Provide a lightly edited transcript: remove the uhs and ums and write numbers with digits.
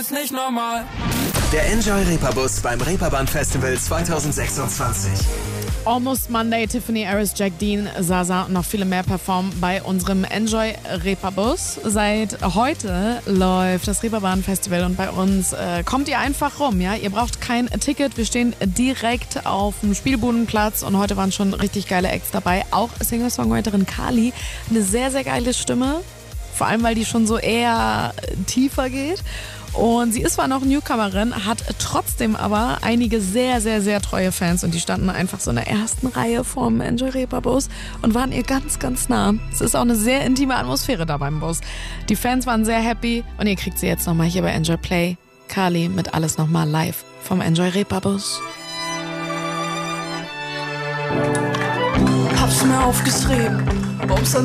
ist nicht normal. Der Enjoy Reeperbus beim Reeperbahn Festival 2026. Almost Monday, Tiffany Harris, Jack Dean, Sasa und noch viele mehr performen bei unserem Enjoy Reeperbus. Seit heute läuft das Reeperbahn Festival und bei uns kommt ihr einfach rum. Ja? Ihr braucht kein Ticket, wir stehen direkt auf dem Spielbudenplatz und heute waren schon richtig geile Acts dabei. Auch Singer-Songwriterin Kali, eine sehr, sehr geile Stimme, vor allem weil die schon so eher tiefer geht. Und sie ist zwar noch Newcomerin, hat trotzdem aber einige sehr, sehr, sehr treue Fans und die standen einfach so in der ersten Reihe vorm Enjoy Reeperbus und waren ihr ganz, ganz nah. Es ist auch eine sehr intime Atmosphäre da beim Bus. Die Fans waren sehr happy und ihr kriegt sie jetzt nochmal hier bei Enjoy Play. Kali mit Alles nochmal live vom Enjoy Reeperbus. Hab's mir aufgeschrieben,